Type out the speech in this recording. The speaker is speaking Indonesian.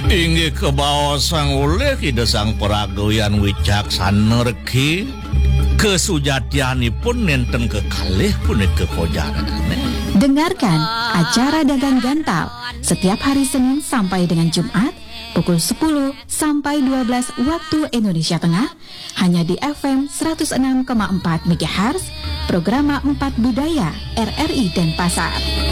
Inggih kebaosan oleh ide sang peragayan wicaksana reki kesujatianipun nenten kekalih punika kojaran. Dengarkan acara Dagang Gantal setiap hari Senin sampai dengan Jumat pukul 10 sampai 12 waktu Indonesia Tengah hanya di FM 106,4 MHz Programa 4 Budaya RRI Denpasar.